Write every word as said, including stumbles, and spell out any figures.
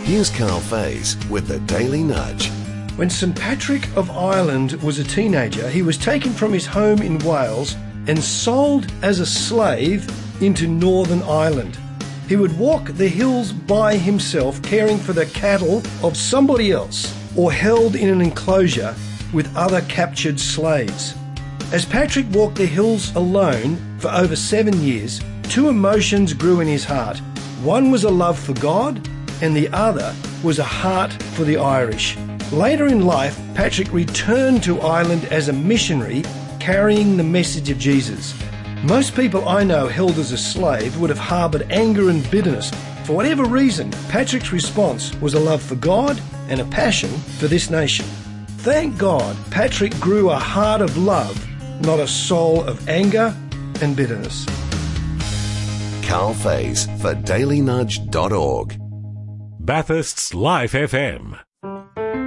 Here's Carl Faze with the Daily Nudge. When Saint Patrick of Ireland was a teenager, he was taken from his home in Wales and sold as a slave into Northern Ireland. He would walk the hills by himself, caring for the cattle of somebody else, or held in an enclosure with other captured slaves. As Patrick walked the hills alone for over seven years, two emotions grew in his heart. One was a love for God, and the other was a heart for the Irish. Later in life, Patrick returned to Ireland as a missionary, carrying the message of Jesus. Most people I know held as a slave would have harboured anger and bitterness. For whatever reason, Patrick's response was a love for God and a passion for this nation. Thank God, Patrick grew a heart of love, not a soul of anger and bitterness. Carl Faze for daily nudge dot org. Bathurst's Life F M.